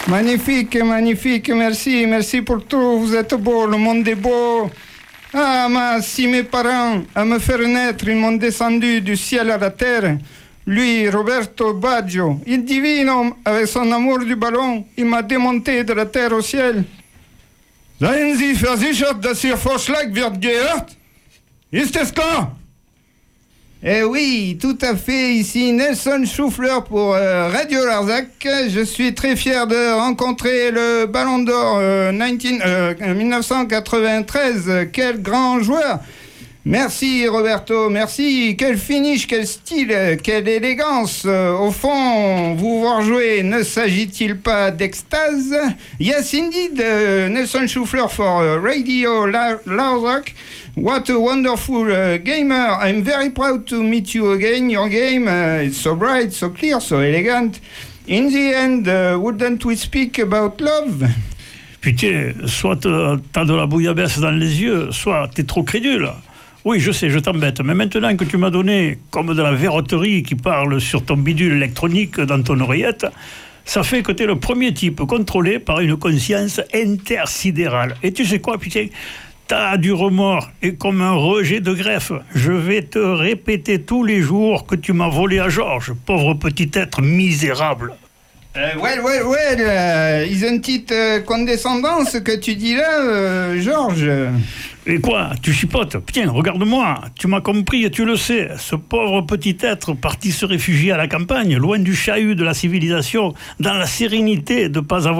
Magnifique, magnifique, merci, merci pour tout, vous êtes beau, le monde est beau. Ah, mais si mes parents, à me faire naître, ils m'ont descendu du ciel à la terre, lui, Roberto Baggio, il divino, avec son amour du ballon, il m'a démonté de la terre au ciel. Seien Sie versichert, dass Ihr Vorschlag wird gehört? Ist es klar? Eh oui, tout à fait. Ici Nelson Schouffler pour Radio Larzac. Je suis très fier de rencontrer le Ballon d'Or 1993. Quel grand joueur! Merci Roberto, merci. Quel finish, quel style, quelle élégance. Au fond, vous voir jouer, ne s'agit-il pas d'extase? Yes, indeed, Nelson Schouffler for Radio Larzac. What a wonderful gamer. I'm very proud to meet you again. Your game is so bright, so clear, so elegant. In the end, wouldn't we speak about love? Putain, soit t'as de la bouillabaisse dans les yeux, soit t'es trop crédule. Oui, je sais, je t'embête. Mais maintenant que tu m'as donné comme de la verroterie qui parle sur ton bidule électronique dans ton oreillette, ça fait que t'es le premier type contrôlé par une conscience intersidérale. Et tu sais quoi, putain? T'as du remords et comme un rejet de greffe. Je vais te répéter tous les jours que tu m'as volé à Georges, pauvre petit être misérable. Well, isn't it condescendant ce que tu dis là, Georges? Et quoi? Tu chipotes? Putain, regarde-moi, tu m'as compris et tu le sais. Ce pauvre petit être parti se réfugier à la campagne, loin du chahut de la civilisation, dans la sérénité de pas avoir